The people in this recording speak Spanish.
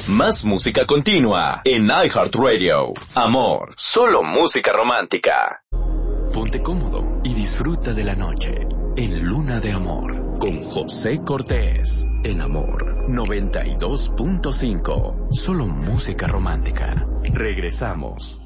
Más música continua en iHeartRadio. Amor, solo música romántica. Ponte cómodo y disfruta de la noche en Luna de Amor con José Cortés en Amor 92.5. Solo música romántica. Regresamos.